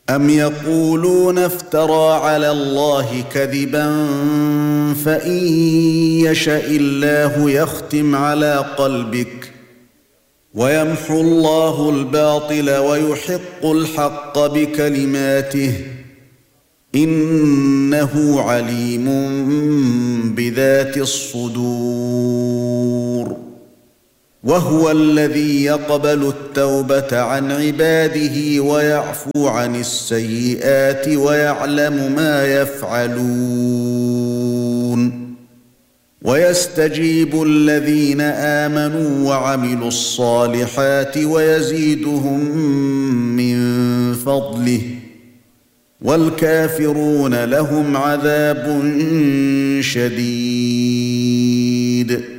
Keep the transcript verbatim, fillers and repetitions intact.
أَمْ يَقُولُونَ افْتَرَى عَلَى اللَّهِ كَذِبًا فَإِن يَشَإِ اللَّهُ يَخْتِمْ عَلَى قَلْبِكَ وَيَمْحُو اللَّهُ الْبَاطِلَ وَيُحِقُّ الْحَقَّ بِكَلِمَاتِهِ إِنَّهُ عَلِيمٌ بِذَاتِ الصُّدُورِ وَهُوَ الَّذِي يَقْبَلُ التَّوْبَةَ عَنْ عِبَادِهِ وَيَعْفُو عَنِ السَّيِّئَاتِ وَيَعْلَمُ مَا يَفْعَلُونَ وَيَسْتَجِيبُ الَّذِينَ آمَنُوا وَعَمِلُوا الصَّالِحَاتِ وَيَزِيدُهُم مِّن فَضْلِهِ وَالْكَافِرُونَ لَهُمْ عَذَابٌ شَدِيدٌ